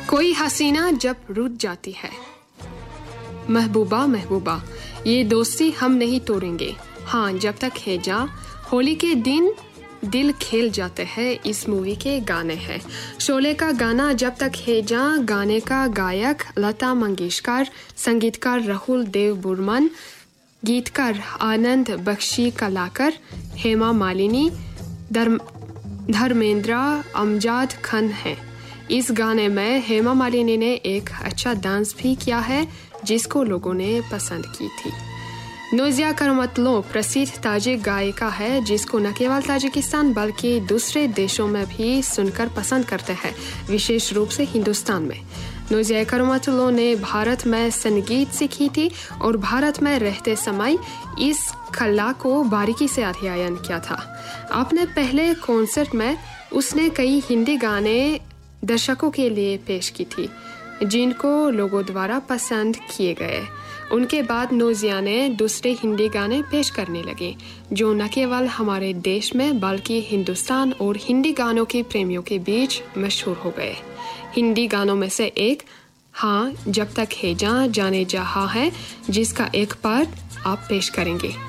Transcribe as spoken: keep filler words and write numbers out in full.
कोई हसीना जब रूठ जाती है, महबूबा महबूबा ये दोस्ती हम नहीं तोड़ेंगे, हाँ जब तक है जा। होली के दिन दिल खेल जाते हैं, इस मूवी के गाने हैं। शोले का गाना जब तक है जा, गाने का गायक लता मंगेशकर, संगीतकार राहुल देव बर्मन, गीतकार आनंद बख्शी कलाकार, हेमा मालिनी, धर्म धर्मेंद्र अमजद खान है। इस गाने में हेमा मालिनी ने एक अच्छा डांस भी किया है जिसको लोगों ने पसंद की थी। नोजिया करमतलो प्रसिद्ध ताजिक गायिका है जिसको न केवल ताजिकिस्तान बल्कि दूसरे देशों में भी सुनकर पसंद करते हैं, विशेष रूप से हिंदुस्तान में। नोजिया करमतलो ने भारत में संगीत सीखी थी और भारत में रहते समय इस कला को बारीकी से अध्ययन किया था। अपने पहले कॉन्सर्ट में उसने कई हिंदी गाने दर्शकों के लिए पेश की थी जिनको लोगों द्वारा पसंद किए गए। उनके बाद नोजिया ने दूसरे हिंदी गाने पेश करने लगे जो न केवल हमारे देश में बल्कि हिंदुस्तान और हिंदी गानों के प्रेमियों के बीच मशहूर हो गए। हिंदी गानों में से एक हाँ जब तक है जा जाने जहाँ है, जिसका एक पार्ट आप पेश करेंगे।